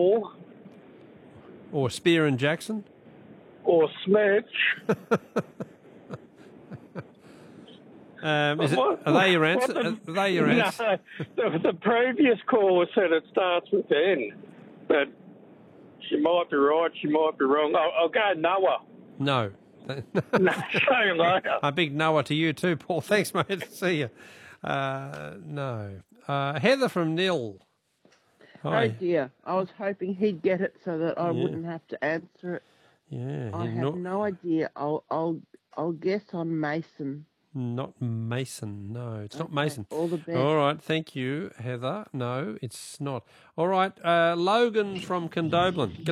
Apple Or Spear and Jackson? or Smetch. Are they your answer? Are they your answer? No, the previous caller said it starts with N, but she might be right, she might be wrong. I'll go Noah. No. No, see you later. A big Noah to you too, Paul. Thanks, mate. See you. No. Heather from Nil. Hi. Oh dear, I was hoping he'd get it so that I wouldn't have to answer it. Yeah. I have no idea. I'll guess on Mason. Not Mason. No, it's not Mason. All the best. All right. Thank you, Heather. No, it's not. All right. Logan from Condoblin.